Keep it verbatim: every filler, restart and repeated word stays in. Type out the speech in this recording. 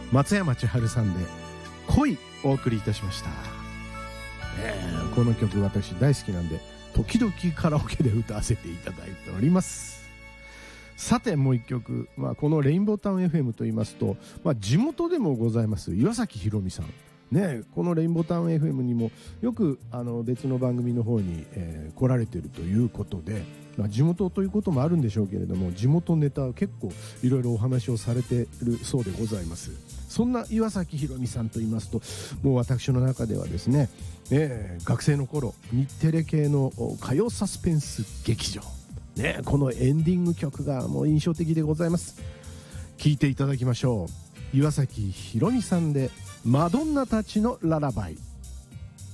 松山千春さんで恋お送りいたしました。えー、この曲私大好きなんで時々カラオケで歌わせていただいております。さてもう一曲、まあ、このレインボータウン エフエム と言いますと、まあ、地元でもございます岩崎宏美さんね、このレインボータウン エフエム にもよくあの別の番組の方に、えー、来られているということで、まあ、地元ということもあるんでしょうけれども、地元ネタ結構いろいろお話をされているそうでございます。そんな岩崎宏美さんと言いますと、もう私の中ではですね、えー、学生の頃日テレ系の歌謡サスペンス劇場、ね、このエンディング曲がもう印象的でございます。聴いていただきましょう。岩崎宏美さんでマドンナたちのララバイ。